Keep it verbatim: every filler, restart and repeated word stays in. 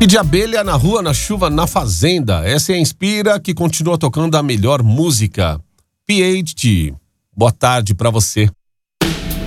E de abelha na rua, na chuva, na fazenda. Essa é a Inspira, que continua tocando a melhor música. P H D. Boa tarde pra você.